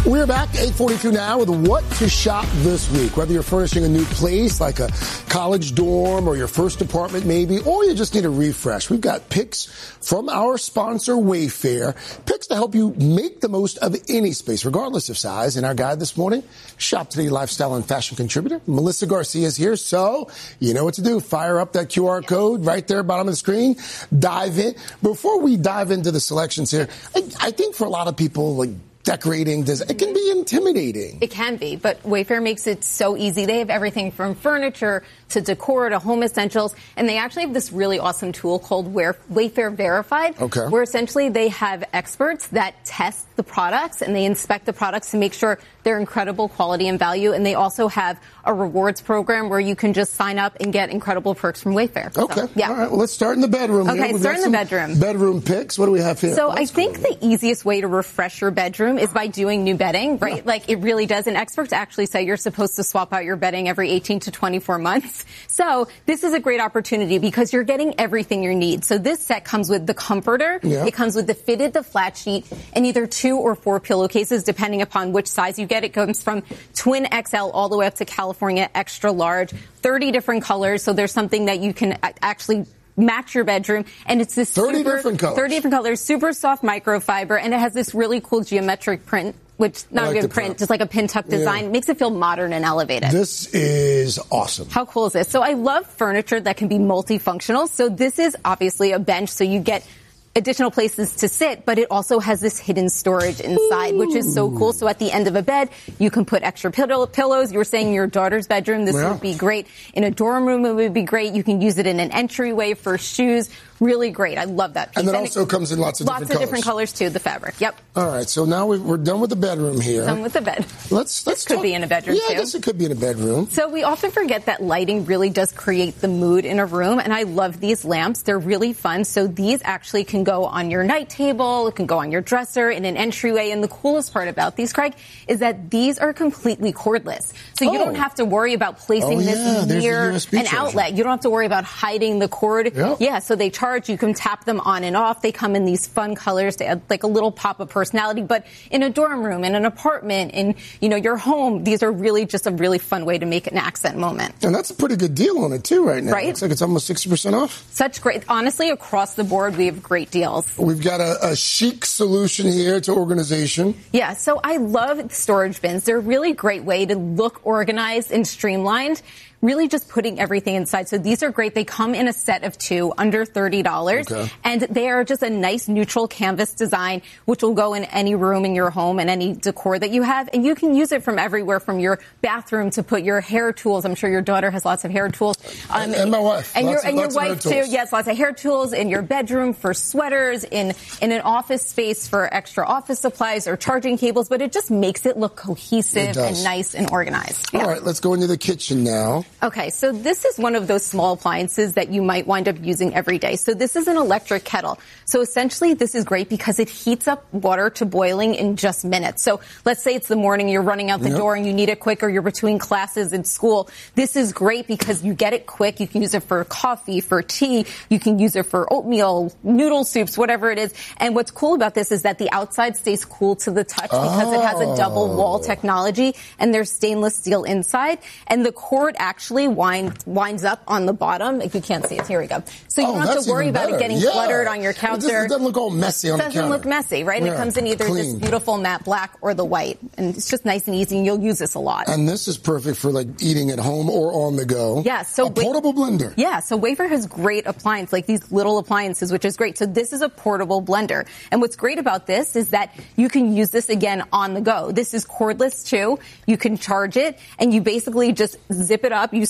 We're back, 8:42 now, with what to shop this week. Whether you're furnishing a new place, like a college dorm or your first apartment maybe, or you just need a refresh, we've got picks from our sponsor, Wayfair. Picks to help you make the most of any space, regardless of size. In our guide this morning, Shop Today lifestyle and fashion contributor Melissa Garcia is here. So, you know what to do. Fire up that QR code right there, bottom of the screen. Dive in. Before we dive into the selections here, I think for a lot of people, like, decorating, it can be intimidating. It can be, but Wayfair makes it so easy. They have everything from furniture to decor to home essentials, and they actually have this really awesome tool called Wayfair Verified, where essentially they have experts that test the products and they inspect the products to make sure they're incredible quality and value, and they also have a rewards program where you can just sign up and get incredible perks from Wayfair. Okay. So, yeah. All right. Well, let's start in the bedroom. Okay, start in the bedroom. Bedroom picks. What do we have here? So I think the easiest way to refresh your bedroom is by doing new bedding, right? Yeah. Like, it really does. And experts actually say you're supposed to swap out your bedding every 18 to 24 months. So this is a great opportunity because you're getting everything you need. So this set comes with the comforter. Yeah. It comes with the flat sheet, and either 2 or 4 pillowcases, depending upon which size you get. It comes from twin XL all the way up to California extra large, 30 different colors. So there's something that you can actually match your bedroom, and it's this 30 different colors, super soft microfiber, and it has this really cool geometric print, which not a good print, just like a pin tuck design. It makes it feel modern and elevated. This is awesome. How cool is this? So I love furniture that can be multifunctional. So this is obviously a bench, so you get additional places to sit, but it also has this hidden storage inside, which is so cool. So at the end of a bed, you can put extra pillows. You were saying in your daughter's bedroom, this would be great. In a dorm room, it would be great. You can use it in an entryway for shoes. Really great. I love that piece. And it also comes in lots of different colors too, the fabric. Yep. All right. So now we're done with the bedroom here. Done with the bed. This could be in a bedroom too. Yeah, I guess it could be in a bedroom. So we often forget that lighting really does create the mood in a room, and I love these lamps. They're really fun. So these actually can go on your night table. It can go on your dresser, in an entryway. And the coolest part about these, Craig, is that these are completely cordless. So you don't have to worry about placing this near an outlet. You don't have to worry about hiding the cord. Yep. Yeah, so they charge. You can tap them on and off. They come in these fun colors to add like a little pop of personality. But in a dorm room, in an apartment, in your home, these are really just a really fun way to make an accent moment. And that's a pretty good deal on it too right now. Right? Looks like it's almost 60% off. Such great. Honestly, across the board, we have great deals. We've got a chic solution here to organization. Yeah, so I love storage bins. They're a really great way to look organized and streamlined. Really just putting everything inside. So these are great. They come in a set of 2, under $30. And they are just a nice neutral canvas design, which will go in any room in your home and any decor that you have. And you can use it from everywhere, from your bathroom to put your hair tools. I'm sure your daughter has lots of hair tools. And my wife. And your wife too. Yes, lots of hair tools in your bedroom for sweaters, in an office space for extra office supplies or charging cables. But it just makes it look cohesive and nice and organized. Yeah. All right, let's go into the kitchen now. Okay, so this is one of those small appliances that you might wind up using every day. So this is an electric kettle. So essentially, this is great because it heats up water to boiling in just minutes. So let's say it's the morning, you're running out the door and you need it quick, or you're between classes in school. This is great because you get it quick. You can use it for coffee, for tea. You can use it for oatmeal, noodle soups, whatever it is. And what's cool about this is that the outside stays cool to the touch because it has a double wall technology, and there's stainless steel inside. And the cord actually winds up on the bottom. If you can't see it, here we go. So you don't have to worry about it getting cluttered on your counter. It doesn't look all messy on the counter. It doesn't look messy, right? And it comes in either this beautiful matte black or the white. And it's just nice and easy, and you'll use this a lot. And this is perfect for like eating at home or on the go. Yeah. So a portable blender. Yeah. So Wayfair has great appliances, like these little appliances, which is great. So this is a portable blender. And what's great about this is that you can use this again on the go. This is cordless too. You can charge it, and you basically just zip it up. You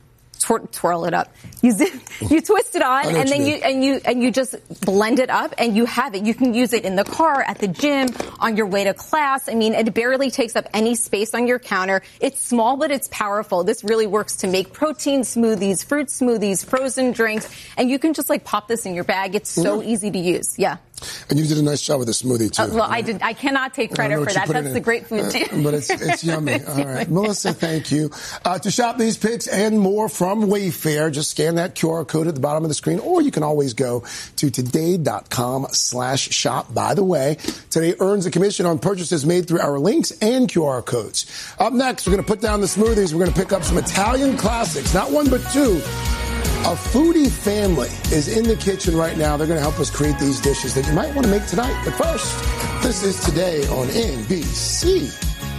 twirl it up. You twist it on, and then you just blend it up, and you have it. You can use it in the car, at the gym, on your way to class. I mean, it barely takes up any space on your counter. It's small, but it's powerful. This really works to make protein smoothies, fruit smoothies, frozen drinks, and you can just like pop this in your bag. It's so easy to use. Yeah. And you did a nice job with the smoothie, too. Well, I did. I cannot take credit for that. That's the great food, too. But it's yummy. All right. Melissa, thank you. To shop these picks and more from Wayfair, just scan that QR code at the bottom of the screen, or you can always go to today.com/shop. By the way, Today earns a commission on purchases made through our links and QR codes. Up next, we're going to put down the smoothies. We're going to pick up some Italian classics, not one but two. A foodie family is in the kitchen right now. They're going to help us create these dishes that you might want to make tonight. But first, this is Today on NBC.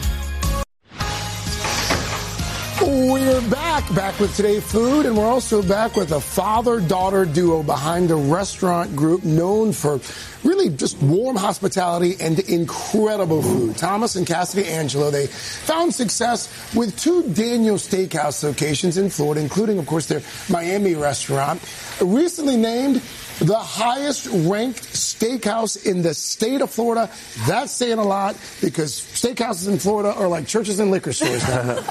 We're back with Today Food, and we're also back with a father-daughter duo behind a restaurant group known for really just warm hospitality and incredible food. Thomas and Cassidy Angelo, they found success with two Daniel's Steakhouse locations in Florida, including, of course, their Miami restaurant. Recently named the highest-ranked steakhouse in the state of Florida. That's saying a lot because steakhouses in Florida are like churches and liquor stores now.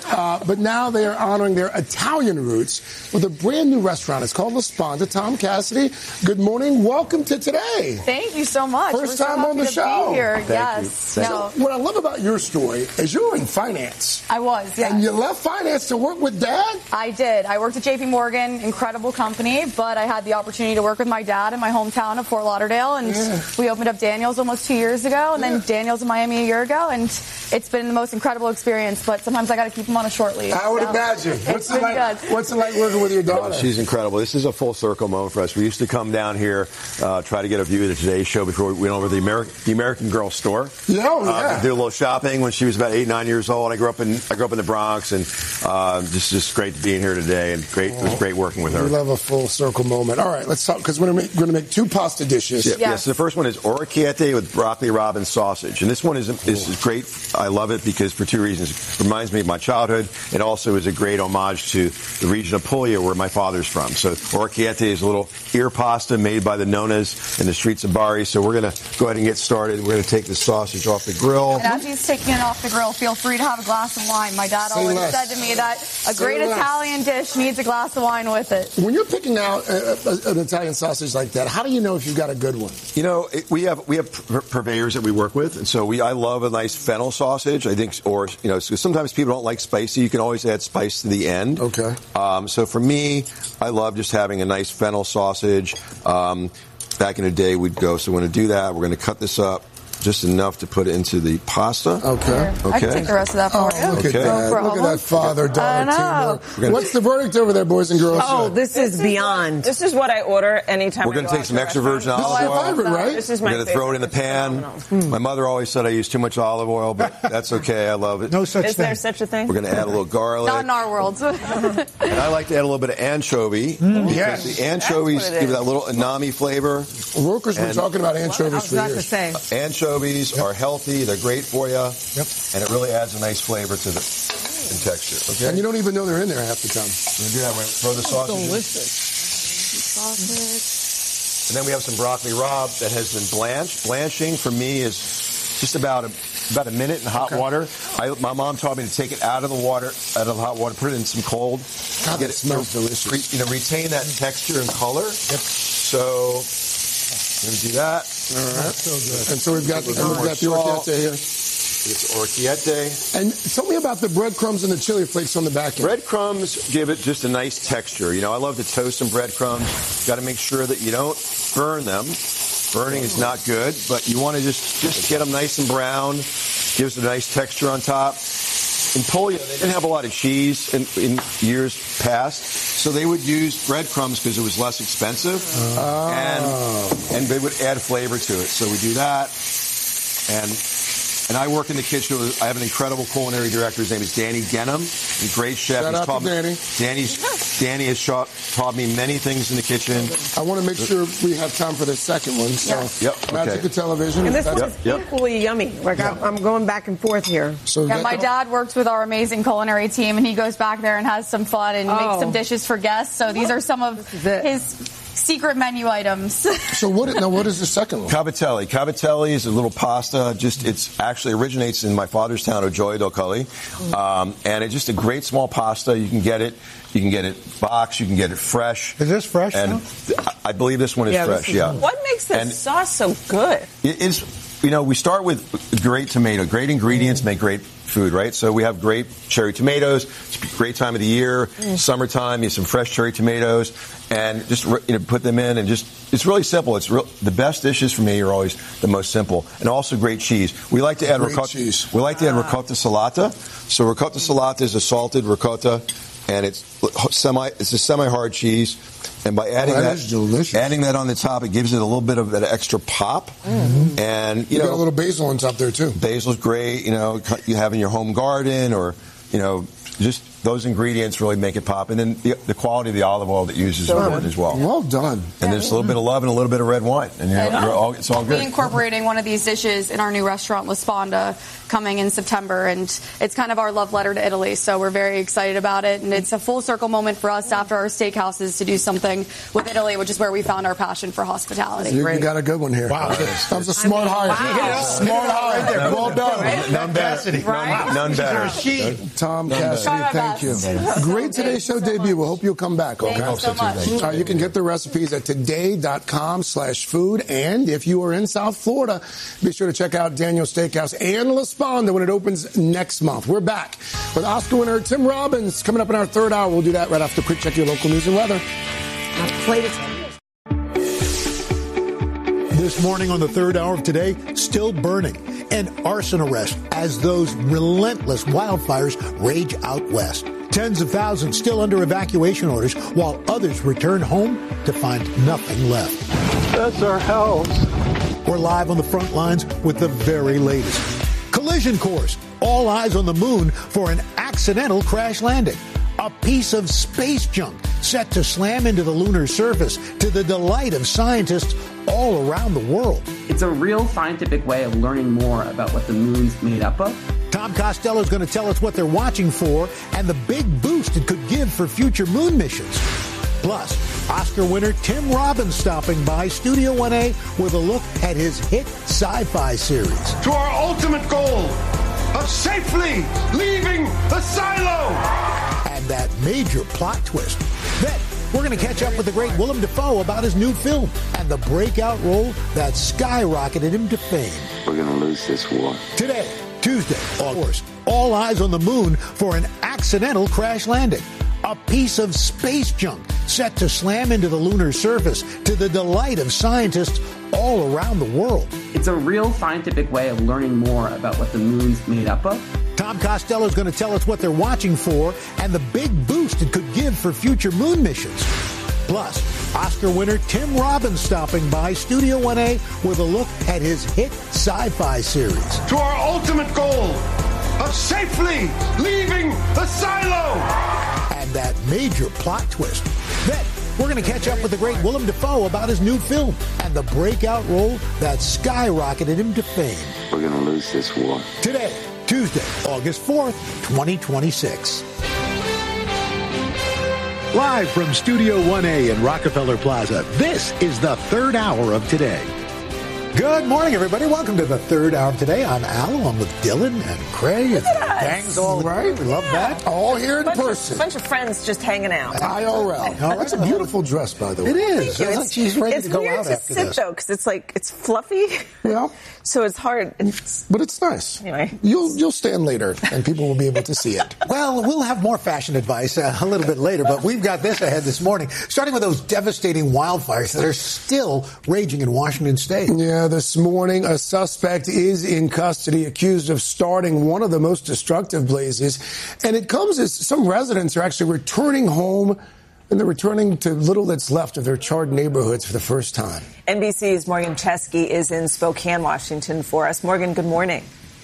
But now they are honoring their Italian roots with a brand-new restaurant. It's called La Sponda. Tom Cassidy, good morning. Welcome to Today. Thank you so much. First time on the show. Yes. So what I love about your story is you were in finance. I was, yes. And you left finance to work with Dad? I did. I worked at J.P. Morgan, incredible company, but I had the opportunity to work with my dad in my hometown of Fort Lauderdale, and we opened up Daniel's almost 2 years ago, and then Daniel's in Miami a year ago, and it's been the most incredible experience, but sometimes I got to keep them on a short leash. I would imagine. What's it like working with your daughter? She's incredible. This is a full circle moment for us. We used to come down here, try to get a view of the Today Show before we went over to the American Girl store. Do a little shopping when she was about 8, 9 years old. I grew up in the Bronx, and just great being here today, and it was great working with her. We love a full circle moment. All right, let's talk, because we're going to make two pasta dishes. Yes. So the first one is orecchiette with broccoli rabe and sausage, and this one is great. I love it because for two reasons. It reminds me of my childhood. It also is a great homage to the region of Puglia, where my father's from. So orecchiette is a little ear pasta made by the Nonas in the streets of Bari. So we're going to go ahead and get started. We're going to take the sausage off the grill. And as he's taking it off the grill, feel free to have a glass of wine. My dad always said to me that a great Italian dish needs a glass of wine with it. When you're picking out an Italian sausage like that, how do you know if you've got a good one? You know, we have purveyors that we work with, and so I love a nice fennel sausage. I think, sometimes people don't like spicy. You can always add spice to the end. Okay. So for me, I love just having a nice fennel sausage. Back in the day, we're going to do that. We're going to cut this up just enough to put it into the pasta. Okay. I can take the rest of that for you. Look at that. Look at that father-daughter team. What's the verdict over there, boys and girls? Oh, this is beyond. This is what I order anytime We're going to take some extra virgin olive oil. Favorite, right? This is my We're going to throw it in the pan. My mother always said I use too much olive oil, but that's okay. I love it. No such thing. Is there such a thing? We're going to add a little garlic. Not in our world. And I like to add a little bit of anchovy. Yes. The anchovies give that little umami flavor. Workers been talking about anchovies for years. Anchovies are healthy. They're great for you. Yep. And it really adds a nice flavor to the texture. Okay. And you don't even know they're in there half the time. We're going to do that. We're going to throw the sausage in. And then we have some broccoli rabe that has been blanched. Blanching for me is just about a minute in hot water. My mom taught me to take it out of the hot water, put it in some cold. God, it smells delicious. Retain that texture and color. Yep. So we're going to do that. All right. So good. And so we've got the orecchiette here. It's orecchiette. And tell me about the breadcrumbs and the chili flakes on the back end. Breadcrumbs give it just a nice texture. You know, I love to toast some breadcrumbs. Got to make sure that you don't burn them. Burning is not good, but you want to just get them nice and brown. Gives a nice texture on top. In Puglia, they didn't have a lot of cheese in years past, so they would use breadcrumbs because it was less expensive, and they would add flavor to it. So we do that, and I work in the kitchen. I have an incredible culinary director. His name is Danny Genham. He's a great chef. Shout out to Danny. Danny has taught me many things in the kitchen. I want to make sure we have time for the second one. So, Magic of Television. And this one's equally yummy. Like I'm going back and forth here. So my dad works with our amazing culinary team, and he goes back there and has some fun and makes some dishes for guests. So these are some of his secret menu items. So what is the second one? Cavatelli. Cavatelli is a little pasta. It actually originates in my father's town of Gioia del Colle. And it's just a great small pasta. You can get it boxed. You can get it fresh. Is this fresh? And I believe this one is fresh, What makes makes the sauce so good? It's, we start with great tomato. Great ingredients make great food, right? So we have great cherry tomatoes. It's a great time of the year. Summertime, you have some fresh cherry tomatoes, and just put them in, and it's really simple. The best dishes for me are always the most simple, and also great cheese. We like to add ricotta. We like to add ricotta salata. So ricotta salata is a salted ricotta, and it's a semi-hard cheese. And by adding that on the top, it gives it a little bit of that extra pop. Mm-hmm. And you got a little basil on top there too. Basil's great. You have in your home garden, or just those ingredients really make it pop. And then the quality of the olive oil that uses is important as well. Well done. And there's a little bit of love and a little bit of red wine, and it's all good. We're incorporating one of these dishes in our new restaurant, La Sponda, coming in September, and it's kind of our love letter to Italy. So we're very excited about it, and it's a full circle moment for us after our steakhouses to do something with Italy, which is where we found our passion for hospitality. You got a good one here. Wow, that was a smart hire. Wow. Smart hire. Right there. Well done. Right? None better. Right? None better. Tom Cassidy, thank you. Great Today Show debut. We hope you'll come back. Okay. Thank you so much. You can get the recipes at today.com/food. And if you are in South Florida, be sure to check out Daniel's Steakhouse and La Sponda when it opens next month. We're back with Oscar winner Tim Robbins coming up in our third hour. We'll do that right after quick check your local news and weather. This morning on the third hour of Today, still burning. An arson arrest as those relentless wildfires rage out west. Tens of thousands still under evacuation orders while others return home to find nothing left. That's our house. We're live on the front lines with the very latest. Collision course. All eyes on the moon for an accidental crash landing. A piece of space junk set to slam into the lunar surface to the delight of scientists all around the world. It's a real scientific way of learning more about what the moon's made up of. Tom Costello is going to tell us what they're watching for and the big boost it could give for future moon missions. Plus, Oscar winner Tim Robbins stopping by Studio 1A with a look at his hit sci-fi series. To our ultimate goal of safely leaving the silo. And that major plot twist. Then, we're going to catch up with the great Willem Dafoe about his new film and the breakout role that skyrocketed him to fame. We're going to lose this war. Today, Tuesday, August, all eyes on the moon for an accidental crash landing. A piece of space junk set to slam into the lunar surface to the delight of scientists all around the world. It's a real scientific way of learning more about what the moon's made up of. Tom Costello is going to tell us what they're watching for and the big boost it could give for future moon missions. Plus, Oscar winner Tim Robbins stopping by Studio 1A with a look at his hit sci-fi series. To our ultimate goal of safely leaving the silo. And that major plot twist. Then, we're going to catch up with the great Willem Dafoe about his new film and the breakout role that skyrocketed him to fame. We're going to lose this war. Today, Tuesday, August 4th, 2026. Live from Studio 1A in Rockefeller Plaza, this is the third hour of Today. Good morning, everybody. Welcome to the third hour of Today. I'm Al, along with Dylan and Craig. Look at us. Gang's all right. We love that. All here in person. Bunch of friends just hanging out. IRL. That's a beautiful dress, by the way. It is. Thank you. It's like she's ready to go out after It's weird to sit, though, because it's fluffy. Yeah. So it's hard. But it's nice. Anyway. You'll stand later, and people will be able to see it. Well, we'll have more fashion advice a little bit later, but we've got this ahead this morning, starting with those devastating wildfires that are still raging in Washington State. Yeah, this morning, a suspect is in custody, accused of starting one of the most destructive blazes. And it comes as some residents are actually returning home, and they're returning to little that's left of their charred neighborhoods for the first time. NBC's Morgan Chesky is in Spokane, Washington for us. Morgan, good morning.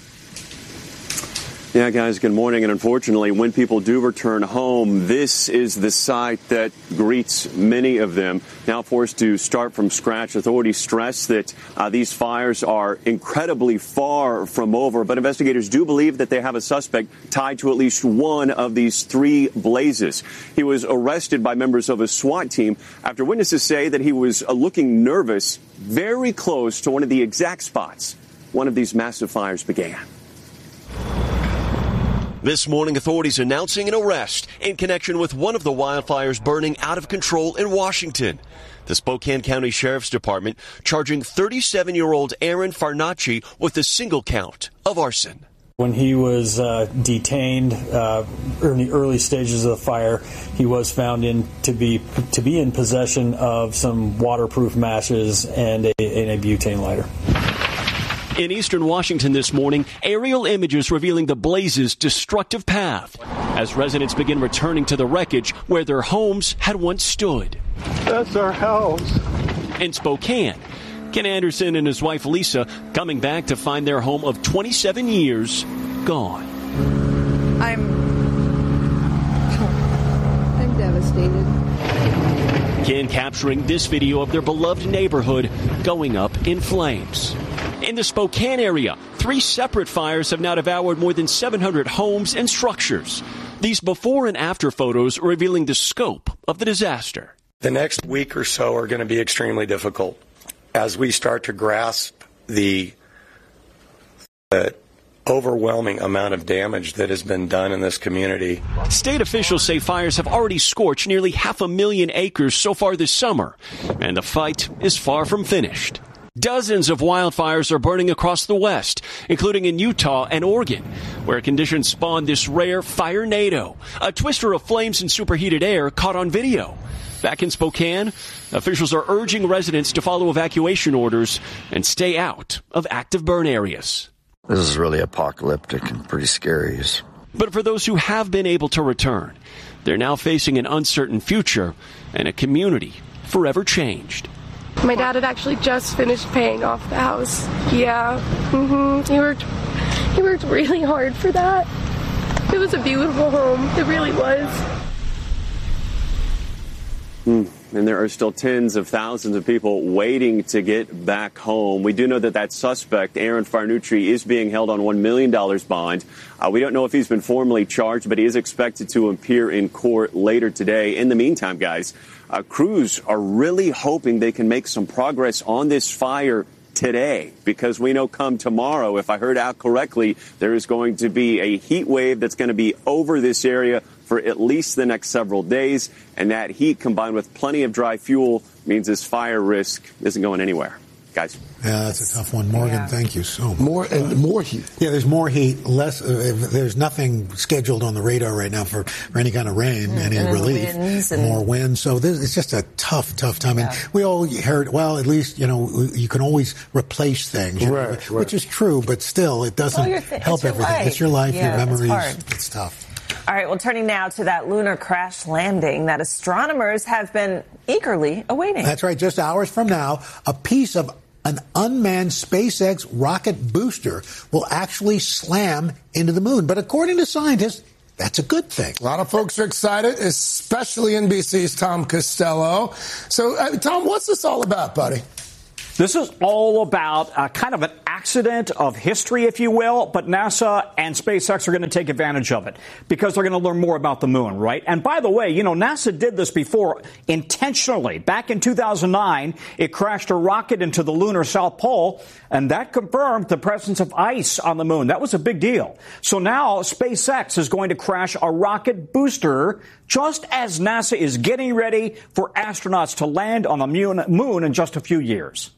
Yeah, guys, good morning. And unfortunately, when people do return home, this is the sight that greets many of them. Now forced to start from scratch, authorities stress that these fires are incredibly far from over. But investigators do believe that they have a suspect tied to at least one of these three blazes. He was arrested by members of a SWAT team after witnesses say that he was looking nervous very close to one of the exact spots one of these massive fires began. This morning, authorities announcing an arrest in connection with one of the wildfires burning out of control in Washington. The Spokane County Sheriff's Department charging 37-year-old Aaron Farnacci with a single count of arson. When he was detained in the early stages of the fire, he was found to be in possession of some waterproof matches and a butane lighter. In eastern Washington this morning, aerial images revealing the blaze's destructive path as residents begin returning to the wreckage where their homes had once stood. That's our house. In Spokane, Ken Anderson and his wife Lisa coming back to find their home of 27 years gone. I'm devastated. Ken capturing this video of their beloved neighborhood going up in flames. In the Spokane area, 3 separate fires have now devoured more than 700 homes and structures. These before and after photos revealing the scope of the disaster. The next week or so are going to be extremely difficult as we start to grasp the overwhelming amount of damage that has been done in this community. State officials say fires have already scorched nearly 500,000 acres so far this summer, and the fight is far from finished. Dozens of wildfires are burning across the West, including in Utah and Oregon, where conditions spawned this rare firenado, a twister of flames and superheated air caught on video. Back in Spokane, officials are urging residents to follow evacuation orders and stay out of active burn areas. This is really apocalyptic and pretty scary. But for those who have been able to return, they're now facing an uncertain future and a community forever changed. My dad had actually just finished paying off the house. Yeah. He worked really hard for that. It was a beautiful home. It really was. And there are still tens of thousands of people waiting to get back home. We do know that suspect, Aaron Farnacci, is being held on $1 million bond. We don't know if he's been formally charged, but he is expected to appear in court later today. In the meantime, guys, crews are really hoping they can make some progress on this fire today, because we know come tomorrow, if I heard out correctly, there is going to be a heat wave that's going to be over this area for at least the next several days. And that heat combined with plenty of dry fuel means this fire risk isn't going anywhere. Guys. Yeah, that's a tough one. Morgan, thank you so much. More heat. Yeah, there's more heat. Less. There's nothing scheduled on the radar right now for any kind of rain, any relief. More wind. So it's just a tough time. Yeah. And we all heard, well, at least, you can always replace things, right. Which is true, but still, it doesn't help everything. Life. It's your life, your memories. It's tough. All right, well, turning now to that lunar crash landing that astronomers have been eagerly awaiting. That's right. Just hours from now, a piece of an unmanned SpaceX rocket booster will actually slam into the moon. But according to scientists, that's a good thing. A lot of folks are excited, especially NBC's Tom Costello. So, Tom, what's this all about, buddy? This is all about kind of an accident of history, if you will, but NASA and SpaceX are going to take advantage of it because they're going to learn more about the moon, right? And by the way, NASA did this before intentionally. Back in 2009, it crashed a rocket into the lunar South Pole, and that confirmed the presence of ice on the moon. That was a big deal. So now SpaceX is going to crash a rocket booster just as NASA is getting ready for astronauts to land on the moon in just a few years.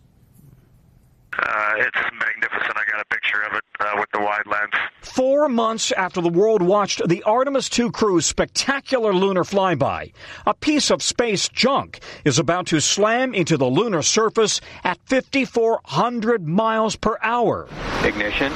It's magnificent. I got a picture of it with the wide lens. 4 months after the world watched the Artemis II crew's spectacular lunar flyby, a piece of space junk is about to slam into the lunar surface at 5,400 miles per hour. Ignition.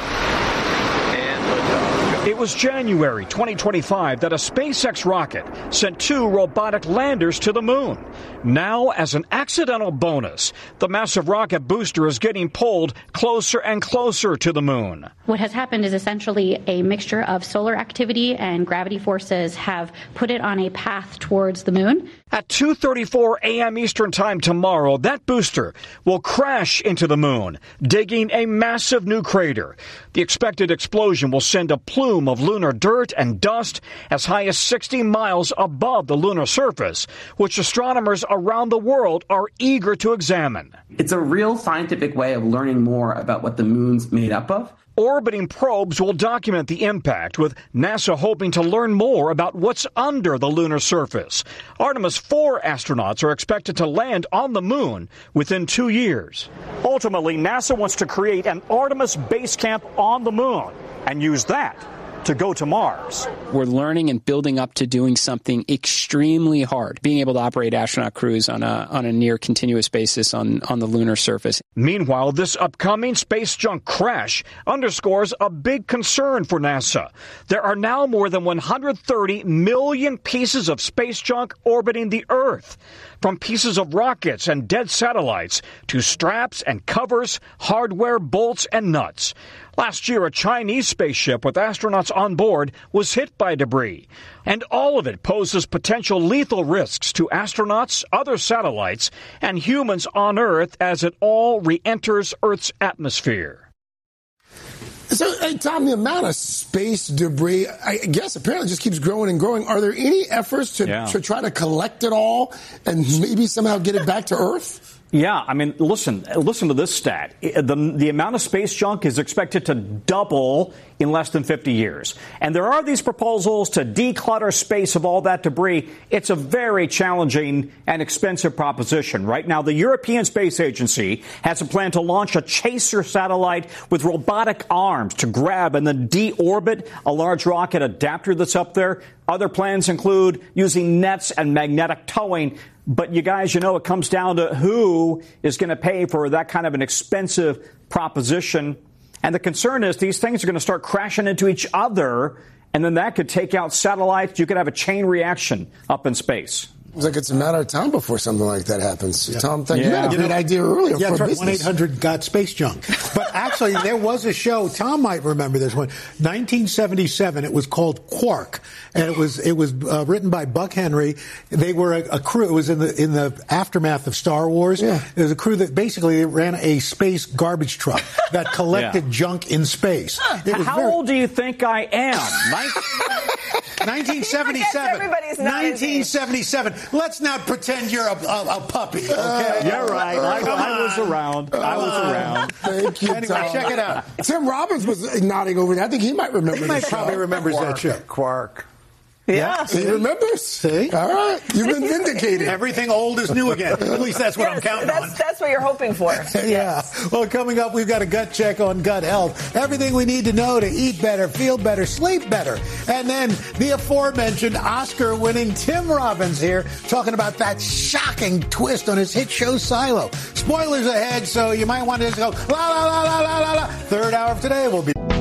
It was January 2025 that a SpaceX rocket sent 2 robotic landers to the moon. Now, as an accidental bonus, the massive rocket booster is getting pulled closer and closer to the moon. What has happened is essentially a mixture of solar activity and gravity forces have put it on a path towards the moon. At 2:34 a.m. Eastern Time tomorrow, that booster will crash into the moon, digging a massive new crater. The expected explosion will send a plume of lunar dirt and dust as high as 60 miles above the lunar surface, which astronomers around the world are eager to examine. It's a real scientific way of learning more about what the moon's made up of. Orbiting probes will document the impact, with NASA hoping to learn more about what's under the lunar surface. Artemis 4 astronauts are expected to land on the moon within 2 years. Ultimately, NASA wants to create an Artemis base camp on the moon and use that to go to Mars. We're learning and building up to doing something extremely hard, being able to operate astronaut crews on a near continuous basis on the lunar surface. Meanwhile, this upcoming space junk crash underscores a big concern for NASA. There are now more than 130 million pieces of space junk orbiting the Earth, from pieces of rockets and dead satellites to straps and covers, hardware, bolts, and nuts. Last year, a Chinese spaceship with astronauts on board was hit by debris, and all of it poses potential lethal risks to astronauts, other satellites, and humans on Earth as it all re-enters Earth's atmosphere. So, hey, Tom, the amount of space debris, I guess, apparently just keeps growing and growing. Are there any efforts to try to collect it all and maybe somehow get it back to Earth? Yeah, I mean, listen to this stat. The amount of space junk is expected to double in less than 50 years. And there are these proposals to declutter space of all that debris. It's a very challenging and expensive proposition. Right now, the European Space Agency has a plan to launch a chaser satellite with robotic arms to grab and then deorbit a large rocket adapter that's up there. Other plans include using nets and magnetic towing. But you guys, it comes down to who is going to pay for that kind of an expensive proposition. And the concern is these things are going to start crashing into each other, and then that could take out satellites. You could have a chain reaction up in space. It's like it's a matter of time before something like that happens. Yeah. Tom, you had a great idea earlier. Yeah, for that's right. 1-800-GOT-SPACE-JUNK. But actually, there was a show. Tom might remember this one. 1977. It was called Quark, and it was written by Buck Henry. They were a crew. It was in the aftermath of Star Wars. Yeah. It was a crew that basically ran a space garbage truck that collected junk in space. How old do you think I am? 1977. 1977. Let's not pretend you're a puppy, okay? You're right. I was around. Thank you, anyway, Tom. check it out. Tim Robbins was nodding over there. I think he might remember He might probably remembers that show. Quark. Yeah. He remembers? See? All right. You've been vindicated. Everything old is new again. At least that's what I'm counting on. That's what you're hoping for. Yeah. Well, coming up, we've got a gut check on gut health. Everything we need to know to eat better, feel better, sleep better. And then the aforementioned Oscar-winning Tim Robbins here talking about that shocking twist on his hit show Silo. Spoilers ahead, so you might want to just go, la, la, la, la, la, la, la. Third hour of today will be...